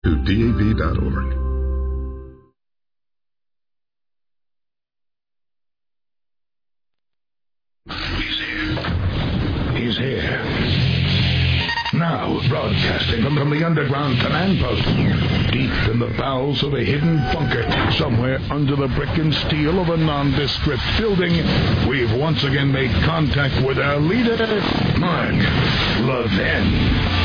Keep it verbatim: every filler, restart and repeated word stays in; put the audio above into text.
to D A B dot org. He's here. He's here. Now, broadcasting from the underground command post, deep in the bowels of a hidden bunker, somewhere under the brick and steel of a nondescript building, we've once again made contact with our leader, Mark Levin.